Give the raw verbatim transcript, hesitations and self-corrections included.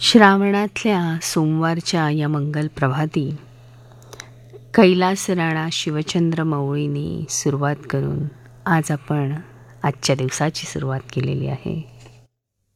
श्रावणातल्या सोमवारच्या या मंगल प्रभाती कैलास राणा शिवचंद्र मौळींनी सुरुवात करून आज आपण आजच्या दिवसाची सुरुवात केलेली आहे.